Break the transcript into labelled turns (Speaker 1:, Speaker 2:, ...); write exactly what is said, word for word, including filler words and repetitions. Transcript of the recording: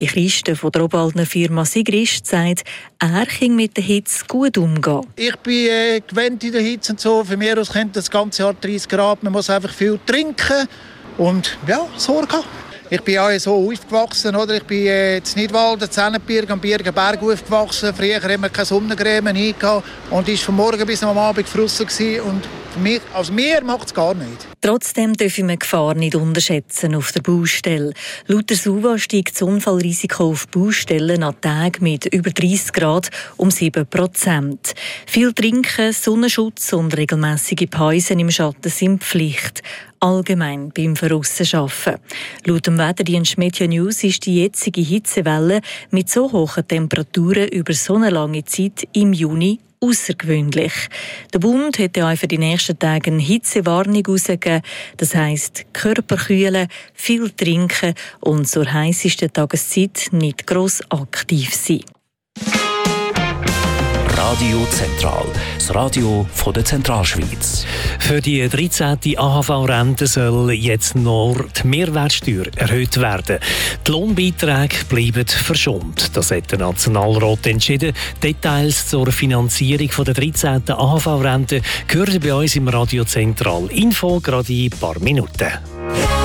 Speaker 1: Christen von der Obwaldner Firma Sigrist sagt, er kann mit der Hitze gut umgehen.
Speaker 2: Ich bin äh, gewöhnt in der Hitze und so. Für mich aus kennt das ganze Jahr dreißig Grad. Man muss einfach viel trinken und ja, Sorge haben. Ich bin ja so aufgewachsen, oder? Ich bin äh, in Nidwalden, Zennenberg, am Birgenberg aufgewachsen. Früher haben wir keine Sonnencreme nie gehabt und ich war von morgen bis am Abend gefrossen und für mich, also mir macht es gar nicht.
Speaker 1: Trotzdem dürfen wir die Gefahr nicht unterschätzen auf der Baustelle. Laut der SUVA steigt das Unfallrisiko auf Baustellen an Tagen mit über dreißig Grad um sieben Prozent. Viel Trinken, Sonnenschutz und regelmäßige Pausen im Schatten sind Pflicht. Allgemein beim Verraussen. Laut dem Wetterdienst Meteo News ist die jetzige Hitzewelle mit so hohen Temperaturen über so eine lange Zeit im Juni außergewöhnlich. Der Bund hätte auch für die nächsten Tage eine Hitzewarnung herausgegeben. Das heisst, Körper kühlen, viel trinken und zur heissesten Tageszeit nicht gross aktiv sein.
Speaker 3: Radio Zentral, das Radio von der Zentralschweiz.
Speaker 4: Für die dreizehnte A H V-Rente soll jetzt noch die Mehrwertsteuer erhöht werden. Die Lohnbeiträge bleiben verschont. Das hat der Nationalrat entschieden. Details zur Finanzierung der dreizehnten A H V-Rente hören bei uns im Radio Zentral Info gerade in ein paar Minuten.